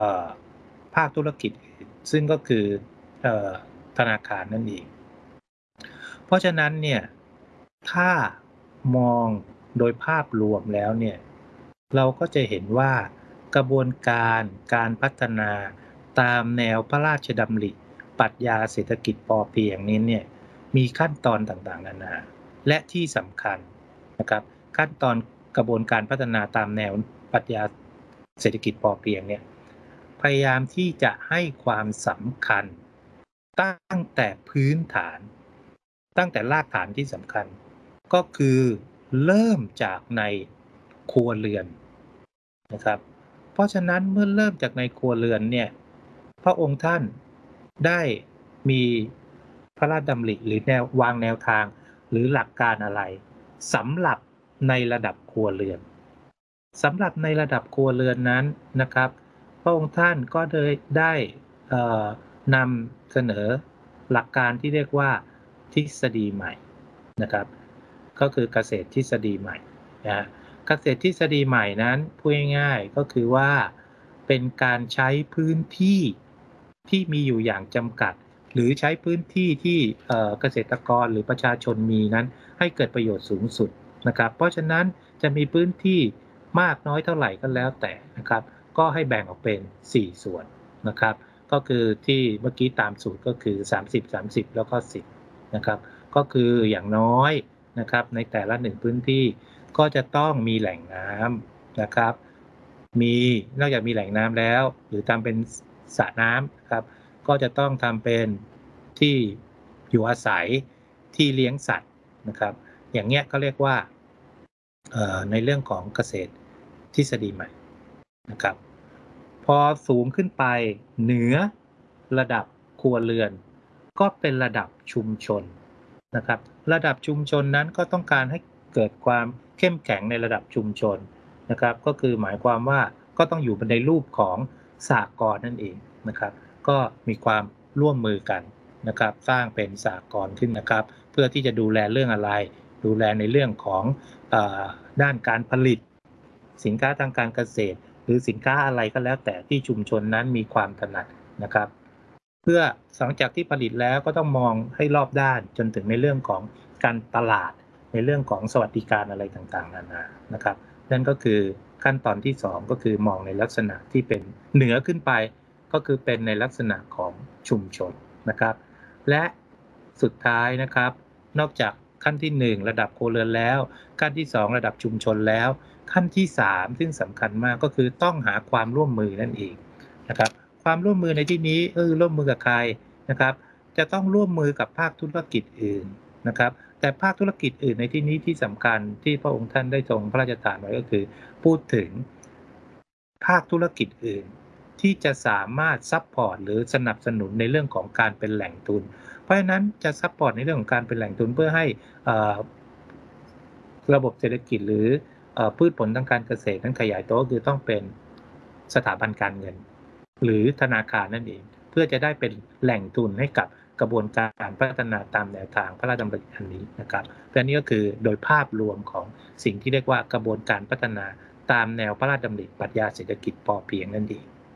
อภาคธุรกิจอื่นซึ่งก็คือเอ่อธนาคารนั่นเองเพราะฉะนั้นเนี่ยถ้ามองโดยภาพรวมแล้วเนี่ยเราก็จะเห็นว่ากระบวนการการพัฒนาตามแนวพระราชดำริปรัชญาเศรษฐกิจพอเพียงนี้เนี่ยมีขั้นตอนต่างๆนานาและที่สำคัญนะครับขั้นตอนกระบวนการพัฒนาตามแนวปรัชญาเศรษฐกิจพอเพียงเนี่ยพยายามที่จะให้ความสำคัญตั้งแต่พื้นฐานตั้งแต่รากฐานที่สำคัญก็คือเริ่มจากในครัวเรือนนะครับเพราะฉะนั้นเมื่อเริ่มจากในครัวเรือนเนี่ยพระองค์ท่านได้มีพระราชดำริหรือวางแนวทางหรือหลักการอะไรสำหรับในระดับครัวเรือนสำหรับในระดับครัวเรือนนั้นนะครับพระองค์ท่านก็เลยได้เอ่อนำเสนอหลักการที่เรียกว่าทฤษฎีใหม่นะครับก็คือเกษตรทฤษฎีใหม่นะเกษตรทฤษฎีใหม่นั้นพูดง่ายๆก็คือว่าเป็นการใช้พื้นที่ที่มีอยู่อย่างจำกัดหรือใช้พื้นที่ที่เกษตรกรหรือประชาชนมีนั้นให้เกิดประโยชน์สูงสุดนะครับเพราะฉะนั้นจะมีพื้นที่มากน้อยเท่าไหร่ก็แล้วแต่นะครับก็ให้แบ่งออกเป็น4ส่วนนะครับก็คือที่เมื่อกี้ตามสูตรก็คือ30 30แล้วก็10นะครับก็คืออย่างน้อยนะครับในแต่ละ1พื้นที่ก็จะต้องมีแหล่งน้ำนะครับมีนอกจากมีแหล่งน้ำแล้วหรือทำเป็นสระน้ำครับก็จะต้องทำเป็นที่อยู่อาศัยที่เลี้ยงสัตว์นะครับอย่างเงี้ยเขาเรียกว่าในเรื่องของเกษตรทฤษฎีใหม่นะครับพอสูงขึ้นไปเหนือระดับครัวเรือนก็เป็นระดับชุมชนนะครับระดับชุมชนนั้นก็ต้องการให้เกิดความเข้มแข็งในระดับชุมชนนะครับก็คือหมายความว่าก็ต้องอยู่ในรูปของสหกรณ์นั่นเองนะครับก็มีความร่วมมือกันนะครับสร้างเป็นสหกรณ์ขึ้นนะครับเพื่อที่จะดูแลเรื่องอะไรดูแลในเรื่องของด้านการผลิตสินค้าทางการเกษตรหรือสินค้าอะไรก็แล้วแต่ที่ชุมชนนั้นมีความถนัดนะครับเพื่อหลังจากที่ผลิตแล้วก็ต้องมองให้รอบด้านจนถึงในเรื่องของการตลาดในเรื่องของสวัสดิการอะไรต่างๆนานานะครับนั่นก็คือขั้นตอนที่2ก็คือมองในลักษณะที่เป็นเหนือขึ้นไปก็คือเป็นในลักษณะของชุมชนนะครับและสุดท้ายนะครับนอกจากขั้นที่1ระดับครัวเรือนแล้วขั้นที่2ระดับชุมชนแล้วขั้นที่3ซึ่งสำคัญมากก็คือต้องหาความร่วมมือนั่นเองนะครับความร่วมมือในที่นี้ร่วมมือกับใครนะครับจะต้องร่วมมือกับภาคธุรกิจอื่นนะครับแต่ภาคธุรกิจอื่นในที่นี้ที่สำคัญที่พระองค์ท่านได้ทรงพระราชทานไว้ก็คือพูดถึงภาคธุรกิจอื่นที่จะสามารถซัปพอร์ตหรือสนับสนุนในเรื่องของการเป็นแหล่งทุนเพราะฉะนั้นจะซัปพอร์ตในเรื่องของการเป็นแหล่งทุนเพื่อให้เอ่อระบบเศรษฐกิจหรือพืชผลทางการเกษตรนั้นขยายตัวก็คือต้องเป็นสถาบันการเงินหรือธนาคารนั่นเองเพื่อจะได้เป็นแหล่งทุนให้กับกระบวนการพัฒนาตามแนวทางพระราชดำริอันนี้นะครับและนี่ก็คือโดยภาพรวมของสิ่งที่เรียกว่ากระบวนการพัฒนาตามแนวพระราชดำริปรัชญาเศรษฐกิจพอเพียงนั่นเอง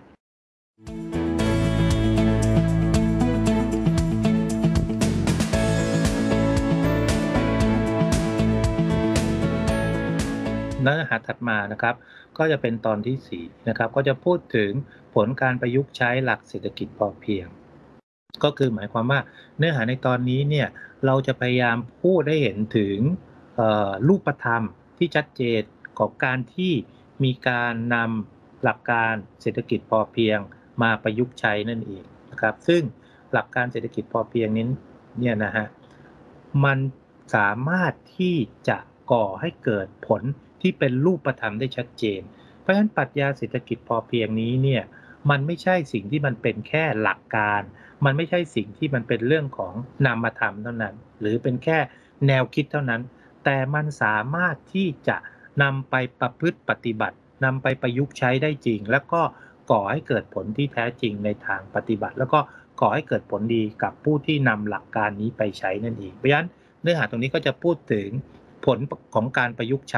เนื้อหาถัดมานะครับก็จะเป็นตอนที่4นะครับก็จะพูดถึงผลการประยุกต์ใช้หลักเศรษฐกิจพอเพียงก็คือหมายความว่าเนื้อหาในตอนนี้เนี่ยเราจะพยายามพูดให้เห็นถึงรูปธรรมที่ชัดเจนของการที่มีการนำหลักการเศรษฐกิจพอเพียงมาประยุกต์ใช้นั่นเองนะครับซึ่งหลักการเศรษฐกิจพอเพียงนี้เนี่ยนะฮะมันสามารถที่จะก่อให้เกิดผลที่เป็นรูปธรรมได้ชัดเจนเพราะฉะนั้นปรัชญาเศรษฐกิจพอเพียงนี้เนี่ยมันไม่ใช่สิ่งที่มันเป็นแค่หลักการมันไม่ใช่สิ่งที่มันเป็นเรื่องของนามธรรมเท่านั้นหรือเป็นแค่แนวคิดเท่านั้นแต่มันสามารถที่จะนำไปประพฤติปฏิบัตินำไปประยุกต์ใช้ได้จริงแล้วก็ก่อให้เกิดผลที่แท้จริงในทางปฏิบัติแล้วก็ก่อให้เกิดผลดีกับผู้ที่นำหลักการนี้ไปใช้นั่นเองเพราะฉะนั้นเนื้อหาตรงนี้ก็จะพูดถึงผลของการประยุกต์ใช้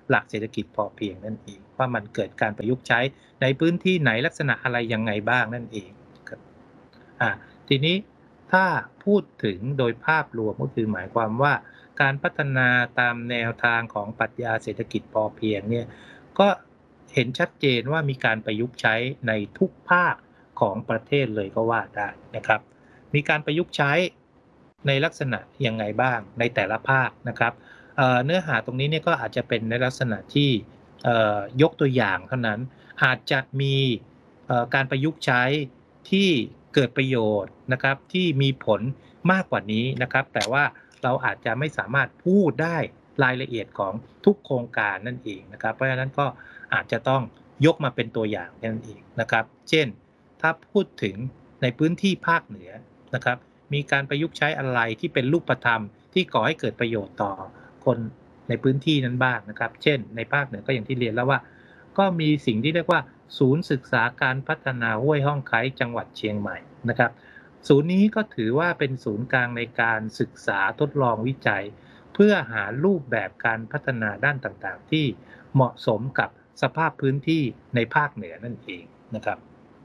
หลักเศรษฐกิจพอเพียงนั่นเองว่ามันเกิดการประยุกต์ใช้ในพื้นที่ไหนลักษณะอะไรยังไงบ้างนั่นเองครับทีนี้ถ้าพูดถึงโดยภาพรวมก็คือหมายความว่าการพัฒนาตามแนวทางของปรัชญาเศรษฐกิจพอเพียงเนี่ยก็เห็นชัดเจนว่ามีการประยุกต์ใช้ในทุกภาคของประเทศเลยก็ว่าได้นะครับมีการประยุกต์ใช้ในลักษณะยังไงบ้างในแต่ละภาคนะครับเนื้อหาตรงนี้เนี่ยก็อาจจะเป็นในลักษณะที่ยกตัวอย่างเท่านั้นอาจจะมีการประยุกต์ใช้ที่เกิดประโยชน์นะครับที่มีผลมากกว่านี้นะครับแต่ว่าเราอาจจะไม่สามารถพูดได้รายละเอียดของทุกโครงการนั่นเองนะครับเพราะฉะนั้นก็อาจจะต้องยกมาเป็นตัวอย่างนั่นเองนะครับเช่นถ้าพูดถึงในพื้นที่ภาคเหนือนะครับมีการประยุกต์ใช้อะไรที่เป็นรูปธรรมที่ก่อให้เกิดประโยชน์ต่อคนในพื้นที่นั้นบ้างนะครับเช่นในภาคเหนือก็อย่างที่เรียนแล้วว่าก็มีสิ่งที่เรียกว่าศูนย์ศึกษาการพัฒนาห้วยห้องไคล้จังหวัดเชียงใหม่นะครับศูนย์นี้ก็ถือว่าเป็นศูนย์กลางในการศึกษาทดลองวิจัยเพื่อหารูปแบบการพัฒนาด้านต่างๆที่เหมาะสมกับสภาพพื้นที่ในภาคเหนือนั่นเองนะครับ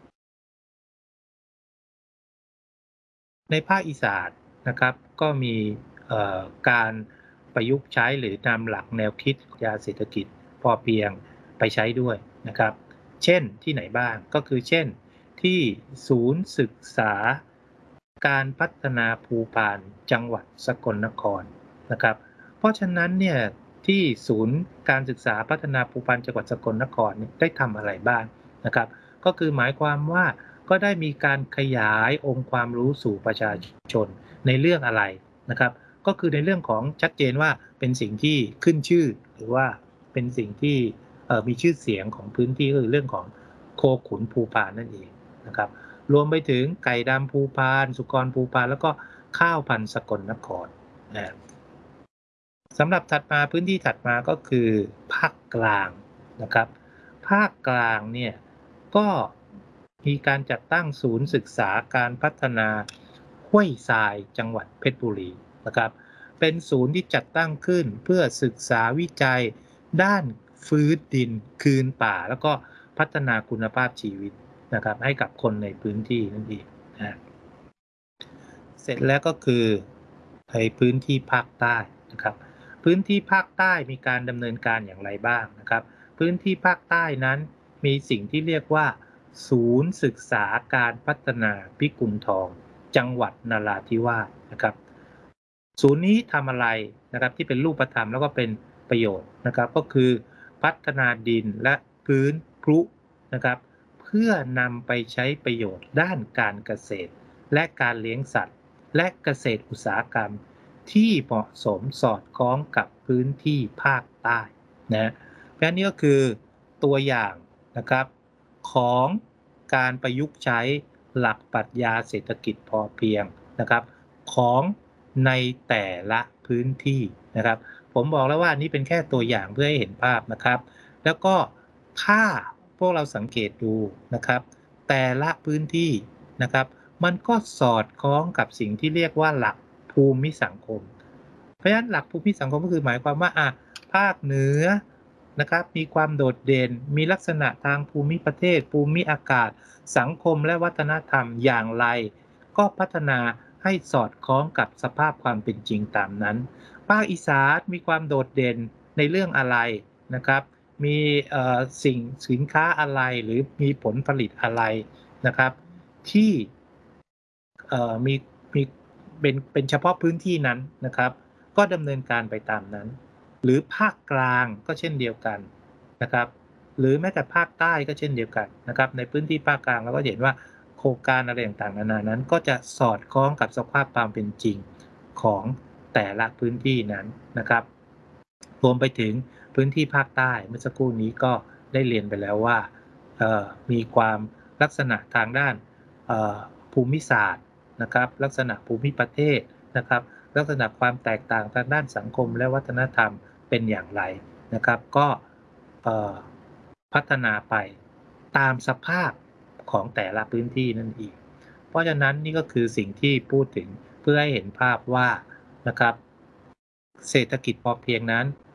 ในภาคอีสานนะครับก็มีการประยุกต์ใช้หรือนำหลักแนวคิดยาเศรษฐกิจพอเพียงไปใช้ด้วยนะครับเช่นที่ไหนบ้างก็คือเช่นที่ศูนย์ศึกษาการพัฒนาภูพานจังหวัดสกลนครนะครับเพราะฉะนั้นเนี่ยที่ศูนย์การศึกษาพัฒนาภูพานจังหวัดสกลนครเนี่ยได้ทำอะไรบ้างนะครับก็คือหมายความว่า ก็ได้มีการขยายองค์ความรู้สู่ประชาชนในเรื่องอะไรนะครับก็คือในเรื่องของชัดเจนว่าเป็นสิ่งที่ขึ้นชื่อหรือว่าเป็นสิ่งที่มีชื่อเสียงของพื้นที่ก็คือเรื่องของโคขุนภูพานนั่นเองนะครับรวมไปถึงไก่ดำภูพานสุกรภูพานแล้วก็ข้าวพันธุ์สกลนครนะสำหรับถัดมาพื้นที่ถัดมาก็คือภาคกลางนะครับภาคกลางเนี่ยก็ มีการจัดตั้งศูนย์ศึกษาการพัฒนาห้วยทรายจังหวัดเพชรบุรีนะครับเป็นศูนย์ที่จัดตั้งขึ้นเพื่อศึกษาวิจัยด้านฟื้นดินคืนป่าแล้วก็พัฒนาคุณภาพชีวิตนะครับให้กับคนในพื้นที่นั่นเองนะเสร็จแล้วก็คือในพื้นที่ภาคใต้นะครับพื้นที่ภาคใต้มีการดำเนินการอย่างไรบ้างนะครับพื้นที่ภาคใต้นั้นมีสิ่งที่เรียกว่า ศูนย์ศึกษาการพัฒนาพิกุลทองจังหวัดนราธิวาสนะครับศูนย์นี้ทำอะไรนะครับที่เป็นรูปธรรมแล้วก็เป็นประโยชน์นะครับก็คือพัฒนาดินและพื้นพรุนะครับเพื่อนำไปใช้ประโยชน์ด้านการเกษตรและการเลี้ยงสัตว์และเกษตรอุตสาหกรรมที่เหมาะสมสอดคล้องกับพื้นที่ภาคใต้นะเพราะฉะนั้นนี่ก็คือตัวอย่างนะครับ ของการประยุกต์ใช้หลักปรัชญาเศรษฐกิจพอเพียงนะครับของในแต่ละพื้นที่นะครับผมบอกแล้วว่านี่เป็นแค่ตัวอย่างเพื่อให้เห็นภาพนะครับแล้วก็ถ้าพวกเราสังเกตดูนะครับแต่ละพื้นที่นะครับมันก็สอดคล้องกับสิ่งที่เรียกว่าหลักภูมิสังคมเพราะฉะนั้นหลักภูมิสังคมก็คือหมายความว่าภาคเหนือ นะครับมีความโดดเด่นมีลักษณะทางภูมิประเทศภูมิอากาศสังคมและวัฒนธรรมอย่างไรก็พัฒนาให้สอดคล้องกับสภาพความเป็นจริงตามนั้นภาคอีสานมีความโดดเด่นในเรื่องอะไรนะครับมีสินค้าอะไรหรือมีผลผลิตอะไรนะครับที่มีเป็นเฉพาะพื้นที่นั้นนะครับก็ดำเนินการไปตามนั้น หรือภาคกลางก็เช่นเดียวกันนะครับหรือแม้แต่ภาคใต้ก็เช่นเดียวกันนะครับในพื้นที่ภาคกลางเราก็เห็นว่าโครงการอะไรต่างๆนานานั้นก็จะสอดคล้องกับสภาพความเป็นจริงของแต่ละพื้นที่นั้นนะครับรวมไปถึงพื้นที่ภาคใต้เมื่อสักครู่นี้ก็ได้เรียนไปแล้วว่ามีความลักษณะทางด้านภูมิศาสตร์นะครับลักษณะภูมิประเทศนะครับ ลักษณะความแตกต่างทางด้านสังคมและวัฒนธรรมเป็นอย่างไรนะครับก็พัฒนาไปตามสภาพของแต่ละพื้นที่นั่นเองเพราะฉะนั้นนี่ก็คือสิ่งที่พูดถึงเพื่อให้เห็นภาพว่านะครับเศรษฐกิจพอเพียงนั้น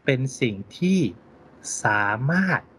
เป็นสิ่งที่สามารถ